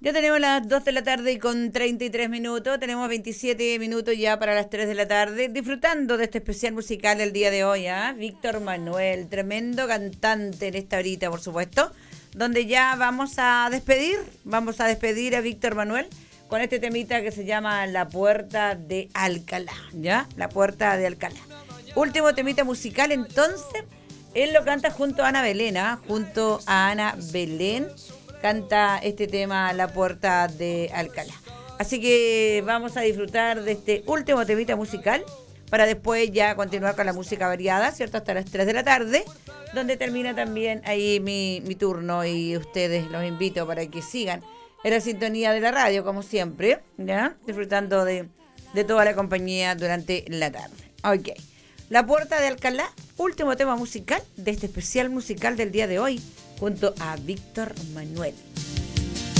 Ya tenemos las 2 de la tarde y con 33 minutos. Tenemos 27 minutos ya para las 3 de la tarde. Disfrutando de este especial musical del día de hoy, ¿ah? Víctor Manuel, tremendo cantante en esta horita, por supuesto. Donde ya vamos a despedir a Víctor Manuel con este temita que se llama La Puerta de Alcalá, ¿ya? La Puerta de Alcalá. Último temita musical, entonces. Él lo canta junto a Ana Belén, ¿ah? Junto a Ana Belén. Canta este tema La Puerta de Alcalá. Así que vamos a disfrutar de este último temita musical para después ya continuar con la música variada, ¿cierto? Hasta las 3 de la tarde, donde termina también ahí mi turno y ustedes los invito para que sigan en la sintonía de la radio, como siempre, ¿ya? Disfrutando de toda la compañía durante la tarde. Ok. La Puerta de Alcalá, último tema musical de este especial musical del día de hoy, junto a Víctor Manuel.